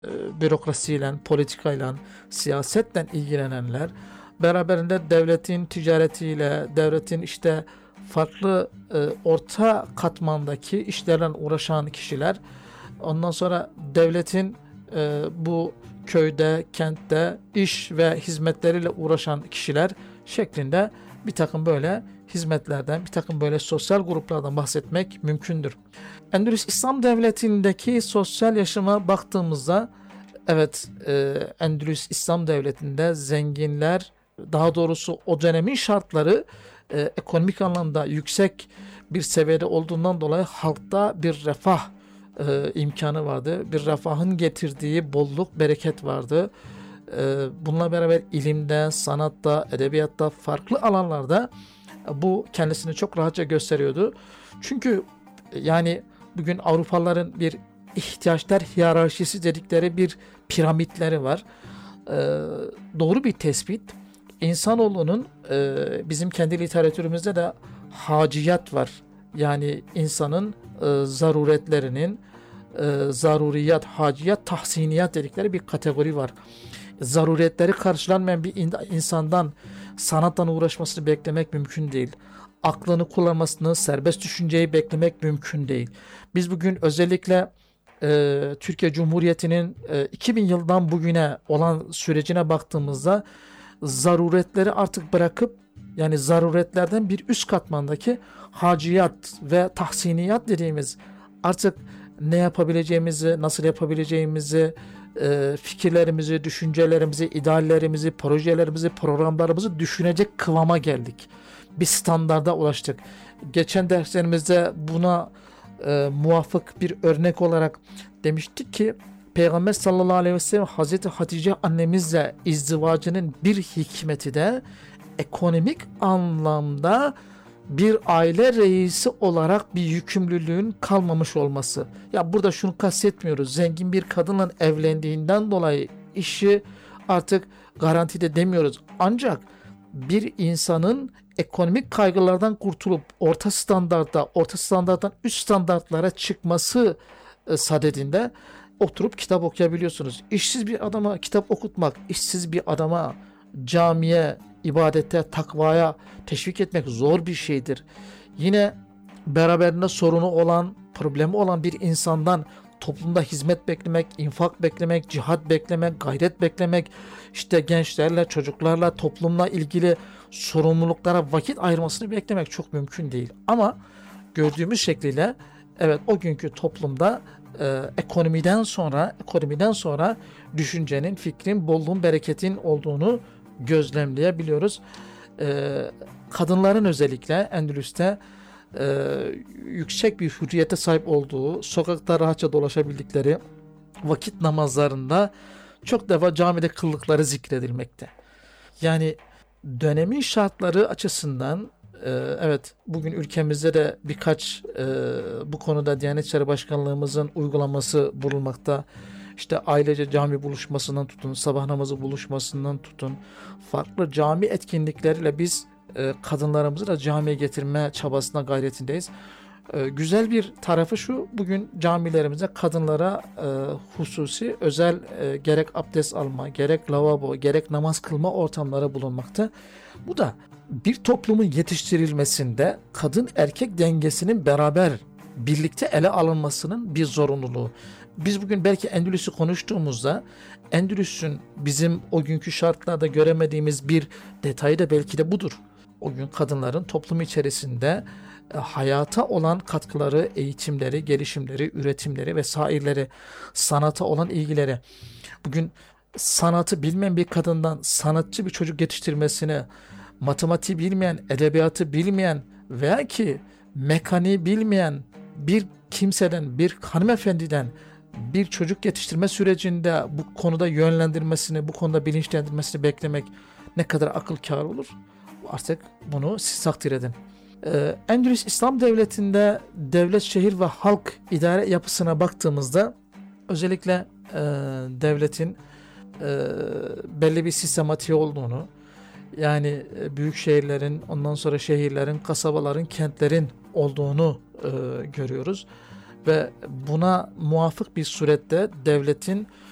bürokrasiyle, politikayla, siyasetle ilgilenenler, beraberinde devletin ticaretiyle, devletin işte farklı orta katmandaki işlerle uğraşan kişiler, ondan sonra devletin bu köyde, kentte iş ve hizmetleriyle uğraşan kişiler şeklinde bir takım böyle hizmetlerden, bir takım böyle sosyal gruplardan bahsetmek mümkündür. Endülüs İslam Devleti'ndeki sosyal yaşama baktığımızda, evet, Endülüs İslam Devleti'nde zenginler, daha doğrusu o dönemin şartları ekonomik anlamda yüksek bir seviyede olduğundan dolayı halkta bir refah imkanı vardı. Bir refahın getirdiği bolluk, bereket vardı. Bununla beraber ilimde, sanatta, edebiyatta, farklı alanlarda bu kendisini çok rahatça gösteriyordu. Çünkü yani bugün Avrupalıların bir ihtiyaçlar hiyerarşisi dedikleri bir piramitleri var. Ee, doğru bir tespit. İnsanoğlunun bizim kendi literatürümüzde de haciyat var. Yani insanın zaruretlerinin zaruriyat, haciyat, tahsiniyat dedikleri bir kategori var. Zaruretleri karşılanmayan bir insandan sanatla uğraşmasını beklemek mümkün değil. Aklını kullanmasını, serbest düşünceyi beklemek mümkün değil. Biz bugün özellikle Türkiye Cumhuriyeti'nin 2000 yıldan bugüne olan sürecine baktığımızda zaruretleri artık bırakıp, yani zaruretlerden bir üst katmandaki haciyat ve tahsiniyat dediğimiz, artık ne yapabileceğimizi, nasıl yapabileceğimizi, fikirlerimizi, düşüncelerimizi, ideallerimizi, projelerimizi, programlarımızı düşünecek kıvama geldik. Bir standarda ulaştık. Geçen derslerimizde buna muvafık bir örnek olarak demiştik ki, Peygamber sallallahu aleyhi ve sellem Hazreti Hatice annemizle izdivacının bir hikmeti de ekonomik anlamda bir aile reisi olarak bir yükümlülüğün kalmamış olması. Ya burada şunu kastetmiyoruz. Zengin bir kadınla evlendiğinden dolayı işi artık garantide demiyoruz. Ancak bir insanın ekonomik kaygılardan kurtulup orta standarttan üst standartlara çıkması sadedinde oturup kitap okuyabiliyorsunuz. İşsiz bir adama kitap okutmak, işsiz bir adama camiye, ibadete, takvaya teşvik etmek zor bir şeydir. Yine beraberinde sorunu olan, problemi olan bir insandan toplumda hizmet beklemek, infak beklemek, cihat beklemek, gayret beklemek, işte gençlerle, çocuklarla, toplumla ilgili sorumluluklara vakit ayırmasını beklemek çok mümkün değil. Ama gördüğümüz şekliyle evet, o günkü toplumda ekonomiden sonra düşüncenin, fikrin, bolluğun, bereketin olduğunu gözlemleyebiliyoruz. Kadınların özellikle Endülüs'te yüksek bir hürriyete sahip olduğu, sokakta rahatça dolaşabildikleri, vakit namazlarında çok defa camide kıldıkları zikredilmekte. Yani dönemin şartları açısından evet, bugün ülkemizde de birkaç bu konuda Diyanet İşleri Başkanlığımızın uygulaması bulunmakta. İşte ailece cami buluşmasından tutun, sabah namazı buluşmasından tutun, farklı cami etkinlikleriyle biz kadınlarımızı da camiye getirme çabasına gayretindeyiz. Güzel bir tarafı şu, bugün camilerimizde kadınlara hususi özel gerek abdest alma, gerek lavabo, gerek namaz kılma ortamları bulunmakta. Bu da bir toplumun yetiştirilmesinde kadın erkek dengesinin beraber birlikte ele alınmasının bir zorunluluğu. Biz bugün belki Endülüs'ü konuştuğumuzda Endülüs'ün bizim o günkü şartlarda göremediğimiz bir detayı da belki de budur. O gün kadınların toplum içerisinde hayata olan katkıları, eğitimleri, gelişimleri, üretimleri vesaireleri, sanata olan ilgileri. Bugün sanatı bilmeyen bir kadından sanatçı bir çocuk yetiştirmesini, matematiği bilmeyen, edebiyatı bilmeyen veya ki mekaniği bilmeyen bir kimseden, bir hanımefendiden bir çocuk yetiştirme sürecinde bu konuda yönlendirmesini, bu konuda bilinçlendirmesini beklemek ne kadar akıl kâr olur? Artık bunu siz takdir edin. Endülüs İslam Devleti'nde devlet, şehir ve halk idare yapısına baktığımızda özellikle devletin belli bir sistematiği olduğunu, yani büyük şehirlerin, ondan sonra şehirlerin, kasabaların, kentlerin olduğunu görüyoruz. Ve buna muvafık bir surette devletin